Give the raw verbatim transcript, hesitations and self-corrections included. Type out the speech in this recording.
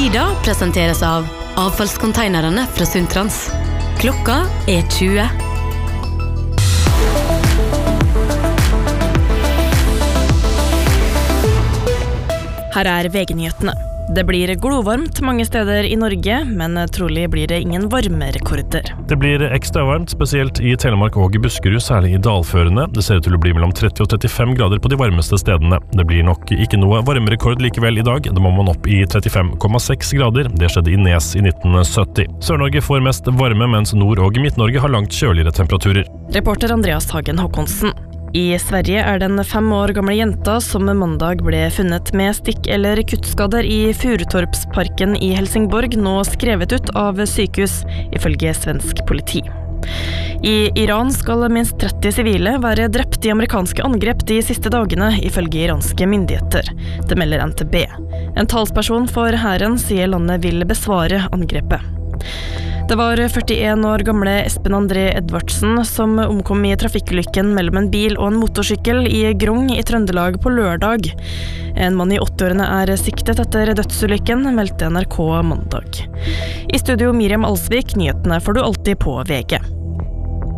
Tida presenteres av avfallskonteinerne fra Sundtrans. Klokka er tjue. Her er V G-nyhetene. Det blir glovarmt mange steder i Norge, men trolig blir det ingen varmerekorder. Det blir ekstra varmt, spesielt i Telemark og i Buskerud, særlig i dalførene. Det ser ut til å bli mellom tretti og trettifem grader på de varmeste stedene. Det blir nok ikke noe varmerekord likevel i dag. Da må man opp i trettifem komma seks grader. Det skjedde i Nes i nitten sytti. Sør-Norge får mest varme, mens Nord- og Midt-Norge har langt kjøligere temperaturer. Reporter Andreas Hagen Håkonsen. I Sverige er den fem år gamle jenta som mandag ble funnet med stikk- eller kuttskader i Furutorpsparken i Helsingborg nå skrevet ut av sykehus, ifølge svensk politi. I Iran skal minst tretti sivile være drept i amerikanske angrep de siste dagene, ifølge iranske myndigheter. Det melder N T B. En talsperson for hæren sier landet vil besvare angrepet. Det var førtien år gamle Espen André Edvardsen som omkom i trafikkulykken mellom en bil og en motorsykkel i Grong i Trøndelag på lørdag. En mann i åtti-årene er siktet etter dødsulykken, meldte N R K mandag. I studio Miriam Alsvik, nyhetene får du alltid på V G.